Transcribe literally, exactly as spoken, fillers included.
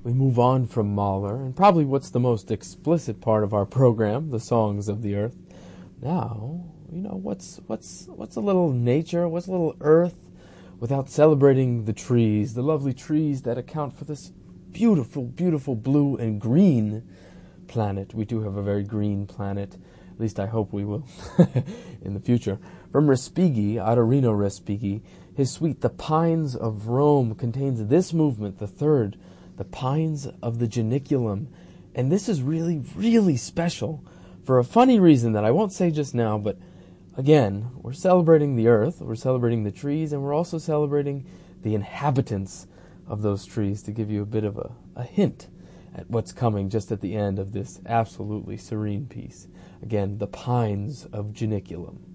we move on from Mahler, and probably what's the most explicit part of our program, the songs of the earth. Now, you know, what's what's what's a little nature, what's a little earth, without celebrating the trees, the lovely trees that account for this beautiful, beautiful blue and green planet. We do have a very green planet. At least I hope we will in the future. From Respighi, Arorino Respighi, his suite, The Pines of Rome, contains this movement, the third, The Pines of the Janiculum. And this is really, really special for a funny reason that I won't say just now, but again, we're celebrating the earth, we're celebrating the trees, and we're also celebrating the inhabitants of those trees, to give you a bit of a, a hint at what's coming just at the end of this absolutely serene piece. Again, The Pines of Janiculum.